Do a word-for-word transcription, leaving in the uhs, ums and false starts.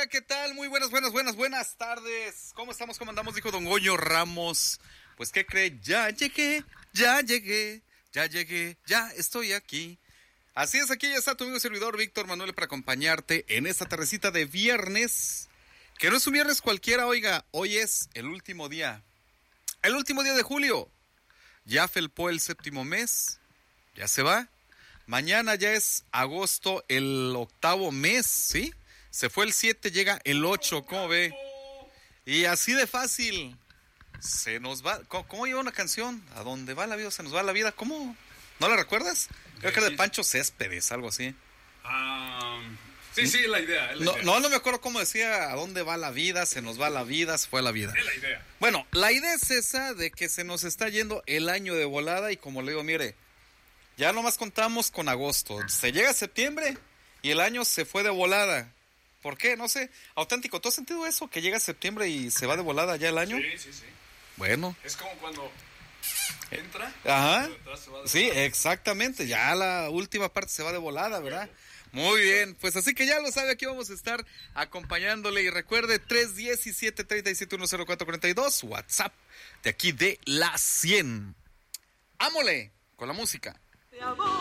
Hola, ¿qué tal? Muy buenas, buenas, buenas, buenas tardes. ¿Cómo estamos? ¿Cómo andamos? Dijo Don Goño Ramos. Pues, ¿qué cree? Ya llegué, ya llegué, ya llegué, ya estoy aquí. Así es, aquí ya está tu amigo servidor Víctor Manuel para acompañarte en esta tardecita de viernes. Que no es un viernes cualquiera, oiga, hoy es el último día. El último día de julio. Ya felpó el séptimo mes, ya se va. Mañana ya es agosto, el octavo mes, ¿sí? Se fue el siete, llega el ocho, ¿cómo ve? Y así de fácil, se nos va. ¿Cómo, cómo iba una canción? ¿A dónde va la vida? ¿Se nos va la vida? ¿Cómo? ¿No la recuerdas? Creo que era de Pancho Céspedes, algo así. Um, sí, sí, la idea, es la no, idea. no, no me acuerdo cómo decía, ¿a dónde va la vida? Se nos va la vida, se fue la vida. Es la idea. Bueno, la idea es esa de que se nos está yendo el año de volada y como le digo, mire, ya nomás contamos con agosto. Se llega septiembre y el año se fue de volada. ¿Por qué? No sé. Auténtico, ¿tú has sentido eso? Que llega septiembre y se va de volada ya el año. Sí, sí, sí. Bueno. Es como cuando entra. Ajá. Atrás se va de Sí, volada. exactamente. Ya la última parte se va de volada, ¿verdad? Muy bien. Pues así que ya lo sabe, aquí vamos a estar acompañándole. Y recuerde, tres diecisiete, treinta y siete, uno cero cuatro cuarenta y dos, WhatsApp de aquí de la cien. Ámole con la música. De amor.